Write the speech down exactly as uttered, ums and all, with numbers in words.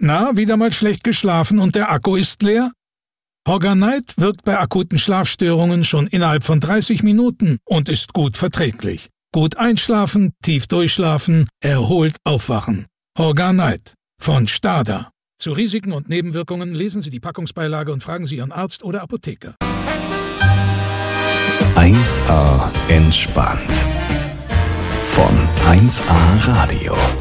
Na, wieder mal schlecht geschlafen und der Akku ist leer? Horganite wirkt bei akuten Schlafstörungen schon innerhalb von dreißig Minuten und ist gut verträglich. Gut einschlafen, tief durchschlafen, erholt aufwachen. Horganite von Stada. Zu Risiken und Nebenwirkungen lesen Sie die Packungsbeilage und fragen Sie Ihren Arzt oder Apotheker. eins A entspannt. Von eins A Radio.